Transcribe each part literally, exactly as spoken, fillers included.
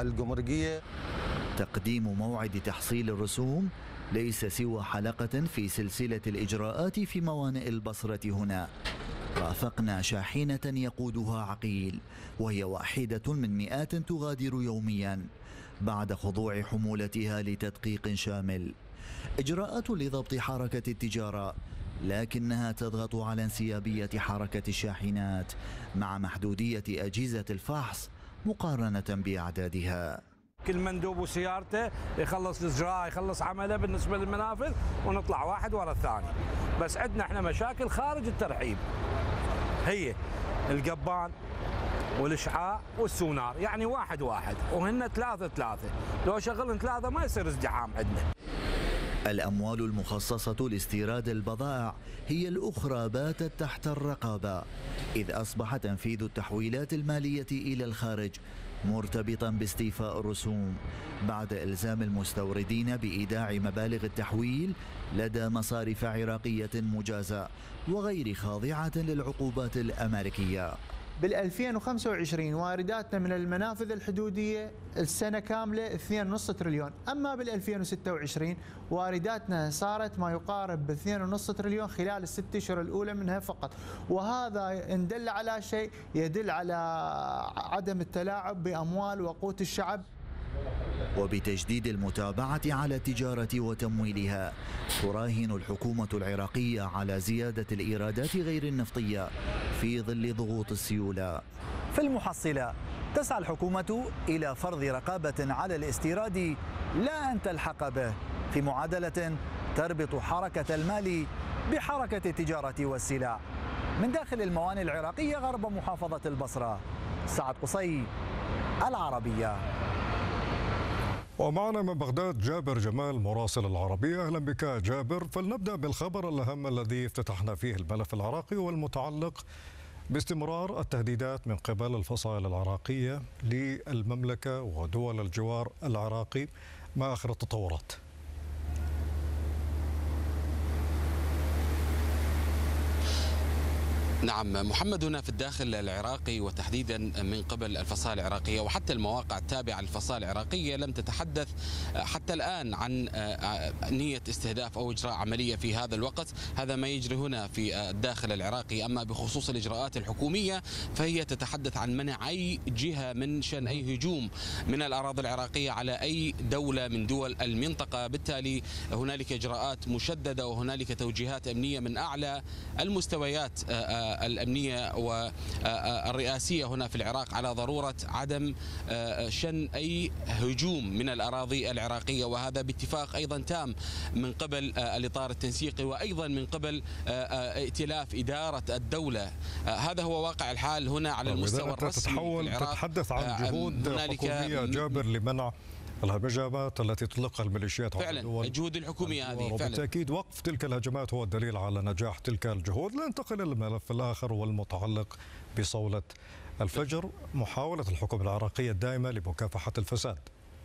الجمركية. تقديم موعد تحصيل الرسوم ليس سوى حلقة في سلسلة الإجراءات في موانئ البصرة هنا. رافقنا شاحنة يقودها عقيل، وهي واحدة من مئات تغادر يوميا بعد خضوع حمولتها لتدقيق شامل. إجراءات لضبط حركة التجارة، لكنها تضغط على انسيابية حركة الشاحنات مع محدودية أجهزة الفحص مقارنة بأعدادها. كل مندوب وسيارته يخلص الإجراء، يخلص عمله بالنسبة للمنافذ، ونطلع واحد ورا الثاني. بس عندنا احنا مشاكل خارج الترحيب، هي القبان والإشعاع والسونار، يعني واحد واحد وهن ثلاثة ثلاثة، لو شغلن ثلاثة ما يصير ازدحام عندنا. الأموال المخصصة لاستيراد البضائع هي الأخرى باتت تحت الرقابة، إذ أصبح تنفيذ التحويلات المالية إلى الخارج مرتبطا باستيفاء الرسوم بعد إلزام المستوردين بإيداع مبالغ التحويل لدى مصارف عراقية مجازة وغير خاضعة للعقوبات الأمريكية. بال ألفين وخمسة وعشرين وارداتنا من المنافذ الحدودية السنة كاملة اثنين فاصلة خمسة تريليون، أما بال ألفين وستة وعشرين وارداتنا صارت ما يقارب ب اثنين فاصلة خمسة تريليون خلال الست أشهر الأولى منها فقط، وهذا إن دل على شيء يدل على عدم التلاعب بأموال وقوت الشعب. وبتجديد المتابعة على التجارة وتمويلها، تراهن الحكومة العراقية على زيادة الإيرادات غير النفطية في ظل ضغوط السيولة. في المحصلة تسعى الحكومة إلى فرض رقابة على الاستيراد لا أن تلحق به، في معادلة تربط حركة المال بحركة التجارة والسلع. من داخل الموانئ العراقية غرب محافظة البصرة، سعد قصي، العربية. ومعنا من بغداد جابر جمال مراسل العربية. أهلا بك جابر. فلنبدأ بالخبر الأهم الذي افتتحنا فيه الملف العراقي والمتعلق باستمرار التهديدات من قبل الفصائل العراقية للمملكة ودول الجوار العراقي. ما آخر التطورات؟ نعم محمد، هنا في الداخل العراقي وتحديدا من قبل الفصائل العراقية وحتى المواقع التابعة للفصائل العراقية لم تتحدث حتى الآن عن نية استهداف أو إجراء عملية في هذا الوقت. هذا ما يجري هنا في الداخل العراقي. أما بخصوص الإجراءات الحكومية فهي تتحدث عن منع أي جهة من شن أي هجوم من الأراضي العراقية على أي دولة من دول المنطقة. بالتالي هنالك إجراءات مشددة وهنالك توجيهات أمنية من أعلى المستويات الأمنية والرئاسية هنا في العراق على ضرورة عدم شن أي هجوم من الأراضي العراقية، وهذا باتفاق أيضا تام من قبل الإطار التنسيقي وأيضا من قبل ائتلاف إدارة الدولة. هذا هو واقع الحال هنا على المستوى الرسمي في العراق. تتحدث عن جهود حكومية جابر لمنع الهجمات التي تطلقها الميليشيات فعلا الجهود الحكومية هذه فعلا، وبالتأكيد وقف تلك الهجمات هو الدليل على نجاح تلك الجهود. لننتقل إلى الملف الآخر والمتعلق بصولة الفجر، محاولة الحكومة العراقية الدائمة لمكافحة الفساد.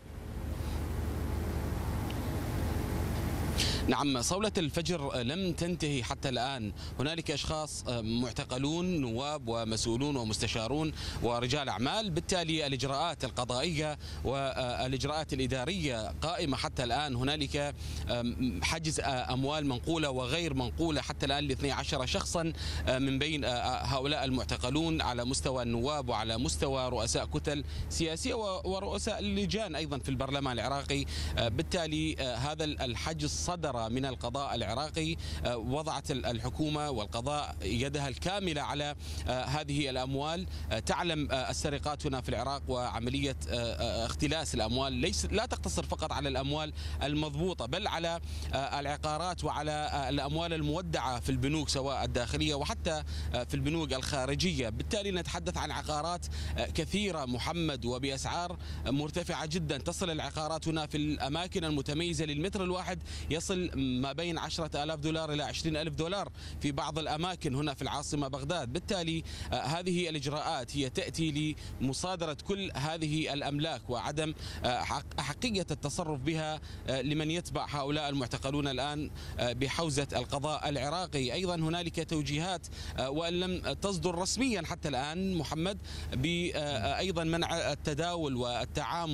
نعم، صولة الفجر لم تنتهي حتى الآن. هنالك أشخاص معتقلون، نواب ومسؤولون ومستشارون ورجال أعمال. بالتالي الإجراءات القضائية والإجراءات الإدارية قائمة حتى الآن. هنالك حجز أموال منقولة وغير منقولة حتى الآن ل اثني عشر شخصا من بين هؤلاء المعتقلون على مستوى النواب وعلى مستوى رؤساء كتل سياسية ورؤساء اللجان أيضا في البرلمان العراقي. بالتالي هذا الحجز صدر من القضاء العراقي. وضعت الحكومة والقضاء يدها الكاملة على هذه الأموال. تعلم السرقات هنا في العراق وعملية اختلاس الأموال ليس لا تقتصر فقط على الأموال المضبوطة، بل على العقارات وعلى الأموال المودعة في البنوك سواء الداخلية وحتى في البنوك الخارجية. بالتالي نتحدث عن عقارات كثيرة محمد وبأسعار مرتفعة جدا. تصل العقارات هنا في الأماكن المتميزة للمتر الواحد يصل ما بين عشرة آلاف دولار إلى عشرين ألف دولار في بعض الأماكن هنا في العاصمة بغداد. بالتالي هذه الإجراءات هي تأتي لمصادرة كل هذه الأملاك وعدم أحقية التصرف بها لمن يتبع هؤلاء المعتقلون الآن بحوزة القضاء العراقي. أيضا هنالك توجيهات وإن لم تصدر رسميا حتى الآن محمد بأيضا منع التداول والتعامل